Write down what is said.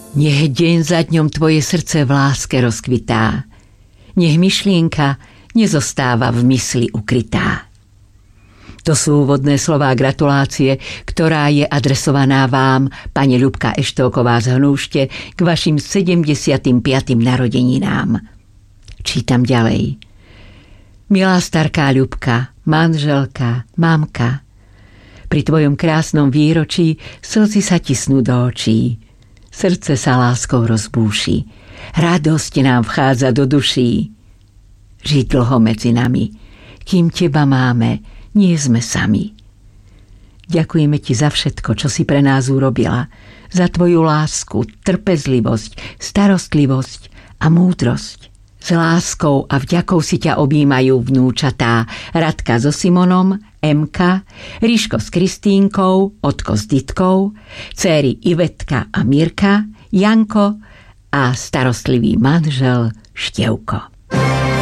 Nech deň za dňom tvoje srdce v láske rozkvitá. Nech myšlienka nezostáva v mysli ukrytá. To sú úvodné slová gratulácie, ktorá je adresovaná vám, pani Ľubka Eštóková z Hnúšte, k vašim 75. narodeninám. Čítam ďalej. Milá starká Ľubka, manželka, mamka, pri tvojom krásnom výročí slzy sa tisnú do očí. Srdce sa láskou rozbúši. Radosť nám vchádza do duší. Žiť dlho medzi nami. Kým teba máme, nie sme sami. Ďakujeme ti za všetko, čo si pre nás urobila. Za tvoju lásku, trpezlivosť, starostlivosť a múdrosť. S láskou a vďakou si ťa objímajú vnúčatá Radka so Simonom, Emka, Ríško s Kristínkou, Otko s Ditkou, céry Ivetka a Mirka, Janko a starostlivý manžel Števko.